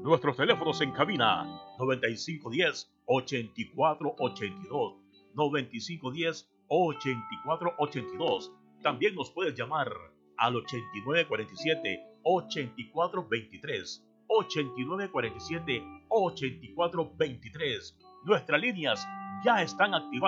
Nuestros teléfonos en cabina 9510-8482, 9510-8482. También nos puedes llamar al 8947-8423, 8947-8423. Nuestras líneas ya están activadas.